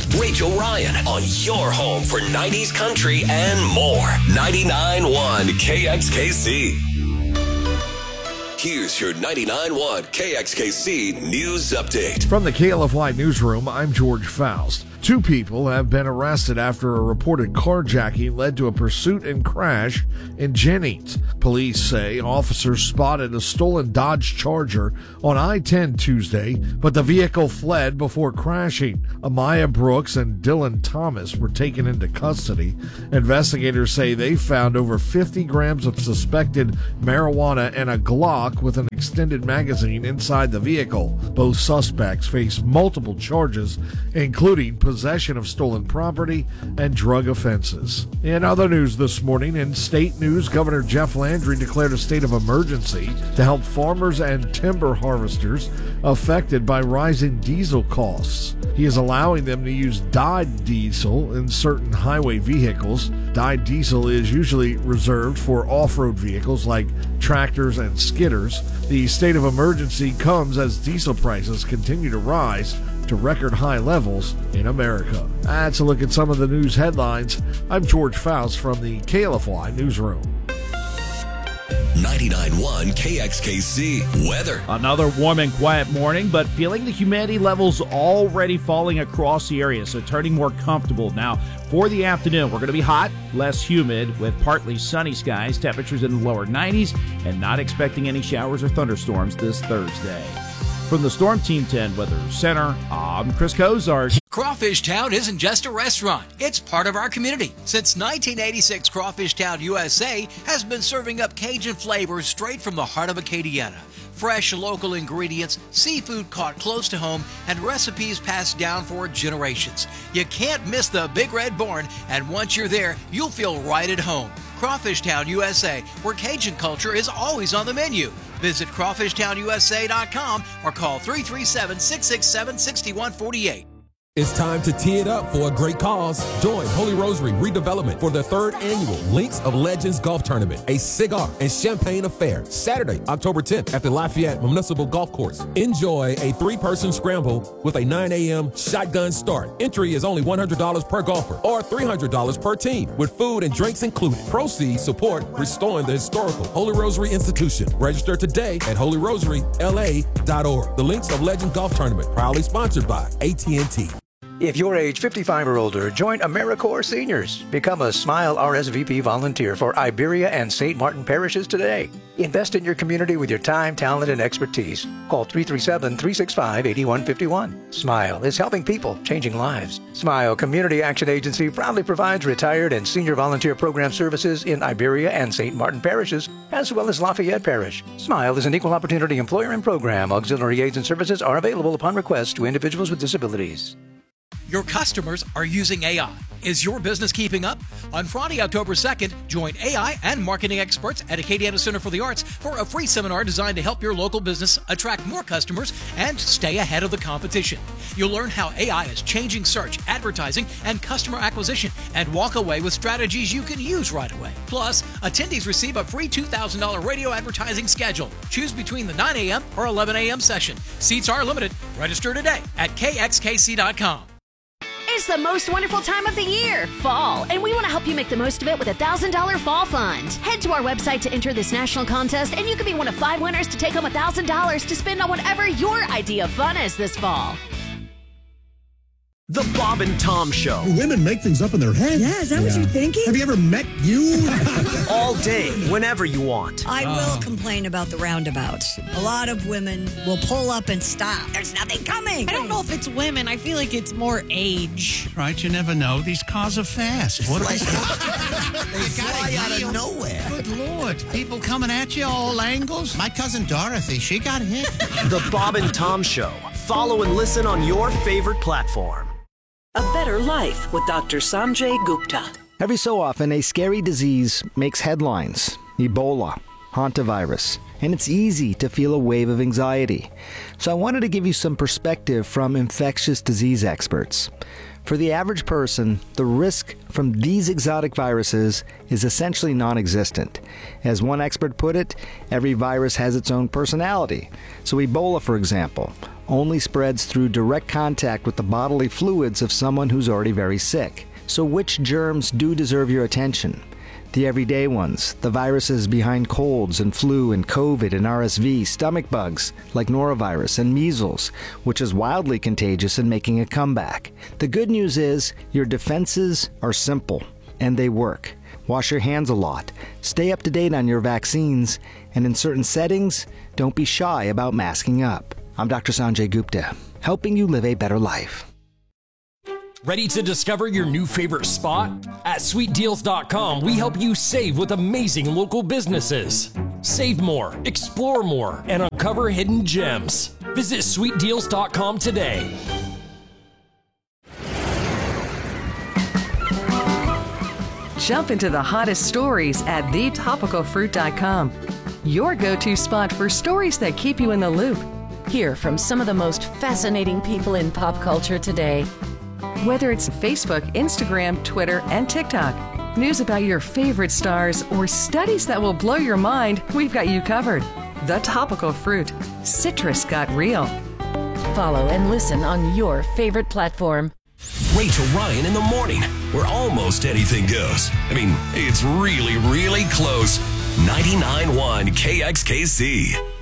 Rachel Ryan on your home for 90s country and more. 99.1 KXKC. Here's your 99.1 KXKC News Update. From the KLFY Newsroom, I'm George Faust. 2 people have been arrested after a reported carjacking led to a pursuit and crash in Jennings. Police say officers spotted a stolen Dodge Charger on I-10 Tuesday, but the vehicle fled before crashing. Amaya Brooks and Dylan Thomas were taken into custody. Investigators say they found over 50 grams of suspected marijuana and a Glock with an extended magazine inside the vehicle. Both suspects face multiple charges, including possession of stolen property and drug offenses. In other news this morning, in state news, Governor Jeff Landry declared a state of emergency to help farmers and timber harvesters affected by rising diesel costs. He is allowing them to use dyed diesel in certain highway vehicles. Dyed diesel is usually reserved for off-road vehicles like tractors and skidders. The state of emergency comes as diesel prices continue to rise to record high levels in America. That's a look at some of the news headlines. I'm George Faust from the KLFY Newsroom. 99.1 KXKC weather. Another warm and quiet morning, but feeling the humidity levels already falling across the area, so turning more comfortable. Now, for the afternoon, we're going to be hot, less humid, with partly sunny skies, temperatures in the lower 90s, and not expecting any showers or thunderstorms this Thursday. From the Storm Team 10 Weather Center, I'm Chris Cozart. Crawfish Town isn't just a restaurant, it's part of our community. Since 1986, Crawfish Town USA has been serving up Cajun flavors straight from the heart of Acadiana. Fresh local ingredients, seafood caught close to home, and recipes passed down for generations. You can't miss the Big Red Barn, and once you're there, you'll feel right at home. Crawfish Town USA, where Cajun culture is always on the menu. Visit crawfishtownusa.com or call 337-667-6148. It's time to tee it up for a great cause. Join Holy Rosary Redevelopment for the 3rd annual Links of Legends Golf Tournament, a cigar and champagne affair, Saturday, October 10th at the Lafayette Municipal Golf Course. Enjoy a 3-person scramble with a 9 a.m. shotgun start. Entry is only $100 per golfer or $300 per team, with food and drinks included. Proceeds support restoring the historical Holy Rosary Institution. Register today at holyrosary.la.org. The Links of Legends Golf Tournament, proudly sponsored by AT&T. If you're age 55 or older, join AmeriCorps Seniors. Become a SMILE RSVP volunteer for Iberia and St. Martin parishes today. Invest in your community with your time, talent, and expertise. Call 337-365-8151. SMILE is helping people, changing lives. SMILE Community Action Agency proudly provides retired and senior volunteer program services in Iberia and St. Martin parishes, as well as Lafayette Parish. SMILE is an equal opportunity employer and program. Auxiliary aids and services are available upon request to individuals with disabilities. Your customers are using AI. Is your business keeping up? On Friday, October 2nd, join AI and marketing experts at Acadiana Center for the Arts for a free seminar designed to help your local business attract more customers and stay ahead of the competition. You'll learn how AI is changing search, advertising, and customer acquisition, and walk away with strategies you can use right away. Plus, attendees receive a free $2,000 radio advertising schedule. Choose between the 9 a.m. or 11 a.m. session. Seats are limited. Register today at kxkc.com. It's the most wonderful time of the year, fall, and we want to help you make the most of it with a $1,000 fall fund. Head to our website to enter this national contest, and you could be one of 5 winners to take home $1,000 to spend on whatever your idea of fun is this fall. The Bob and Tom Show. Women make things up in their head. Yeah, is that what you're thinking? Have you ever met you? All day, whenever you want. I will complain about the roundabouts. A lot of women will pull up and stop. There's nothing coming. I don't know if it's women. I feel like it's more age. Right, you never know. These cars are fast. What are they fly out of nowhere. Good Lord. People coming at you all angles. My cousin Dorothy, she got hit. The Bob and Tom Show. Follow and listen on your favorite platform. A Better Life with Dr. Sanjay Gupta. Every so often, a scary disease makes headlines. Ebola, hantavirus, and it's easy to feel a wave of anxiety. So I wanted to give you some perspective from infectious disease experts. For the average person, the risk from these exotic viruses is essentially non-existent. As one expert put it, every virus has its own personality. So Ebola, for example, only spreads through direct contact with the bodily fluids of someone who's already very sick. So which germs do deserve your attention? The everyday ones, the viruses behind colds and flu and COVID and RSV, stomach bugs like norovirus and measles, which is wildly contagious and making a comeback. The good news is your defenses are simple and they work. Wash your hands a lot, stay up to date on your vaccines, and in certain settings, don't be shy about masking up. I'm Dr. Sanjay Gupta, helping you live a better life. Ready to discover your new favorite spot? At sweetdeals.com, we help you save with amazing local businesses. Save more, explore more, and uncover hidden gems. Visit sweetdeals.com today. Jump into the hottest stories at thetopicalfruit.com. Your go-to spot for stories that keep you in the loop. Hear from some of the most fascinating people in pop culture today. Whether it's Facebook, Instagram, Twitter, and TikTok, news about your favorite stars, or studies that will blow your mind, we've got you covered. The Topical Fruit. Citrus got real. Follow and listen on your favorite platform. Rachel Ryan in the morning, where almost anything goes. I mean, it's really, really close. 99.1 KXKC.